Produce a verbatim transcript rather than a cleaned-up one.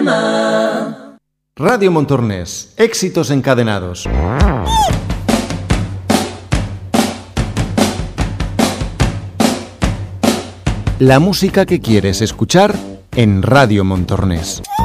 programa. Radio Montornès, éxitos encadenados. La música que quieres escuchar en Radio Montornès.